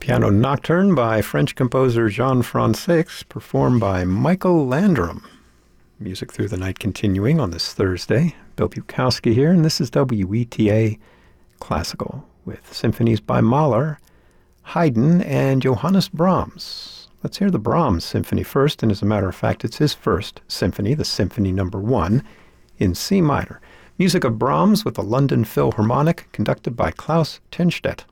Piano Nocturne by French composer Jean-Franc Six, performed by Michael Landrum. Music through the night continuing on this Thursday. Bill Bukowski here, and this is WETA Classical with symphonies by Mahler, Haydn, and Johannes Brahms. Let's hear the Brahms Symphony first, and as a matter of fact, it's his first symphony, the Symphony No. 1, in C minor. Music of Brahms with the London Philharmonic, conducted by Klaus Tennstedt.